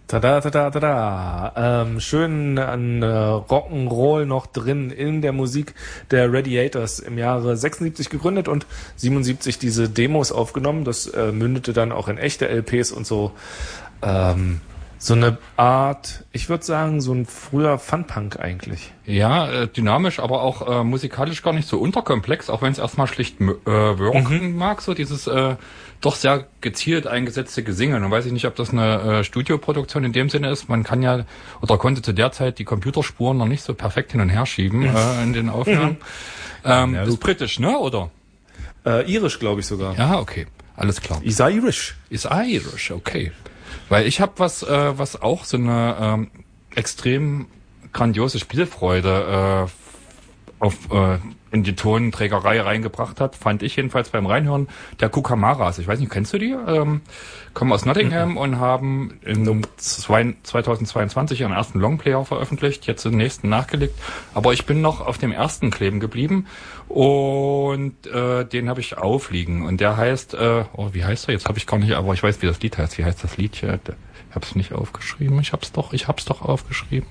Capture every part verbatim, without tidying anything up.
Tada, tada, tada. Ähm, schön an äh, Rock'n'Roll noch drin in der Musik der Radiators, im Jahre sechsundsiebzig gegründet und siebenundsiebzig diese Demos aufgenommen. Das äh, mündete dann auch in echte L Ps und so. Ähm, so eine Art, ich würde sagen, so ein früher Funpunk eigentlich. Ja, äh, dynamisch, aber auch äh, musikalisch gar nicht so unterkomplex, auch wenn es erstmal schlicht äh, wirken mhm. mag, so dieses äh, doch sehr gezielt eingesetzte Gesingen. Und weiß ich nicht, ob das eine äh, Studioproduktion in dem Sinne ist. Man kann ja, oder konnte zu der Zeit die Computerspuren noch nicht so perfekt hin und her schieben äh, in den Aufnahmen. Mhm. Ähm, ja, ist britisch, ne, oder? Äh, irisch, glaube ich sogar. Ja, okay, alles klar. Is Irish. Is Irish, okay. Weil ich habe was, äh, was auch so eine ähm, extrem grandiose Spielfreude äh, auf äh, in die Tonträgerei reingebracht hat, fand ich jedenfalls beim Reinhören, der Kookamarras. Ich weiß nicht, kennst du die? Ähm, kommen aus Nottingham mhm. und haben in zweitausendzweiundzwanzig ihren ersten Longplayer veröffentlicht, jetzt den nächsten nachgelegt. Aber ich bin noch auf dem ersten kleben geblieben und äh, den habe ich aufliegen. Und der heißt, äh, oh, wie heißt er? Jetzt habe ich gar nicht, aber ich weiß, wie das Lied heißt. Wie heißt das Lied hier? Ich habe es nicht aufgeschrieben. Ich habe es doch, ich habe es doch aufgeschrieben.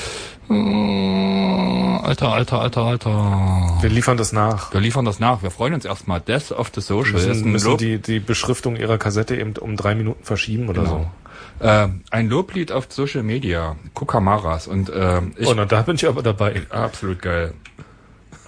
Alter, alter, alter, alter. Wir liefern das nach. Wir liefern das nach. Wir freuen uns erstmal. Death of the Social. Wir müssen, müssen die, die Beschriftung ihrer Kassette eben um drei Minuten verschieben oder genau. so. Äh, ein Loblied auf Social Media. Kookamarras. Und, äh, ich, oh, na, da bin ich aber dabei. Absolut geil.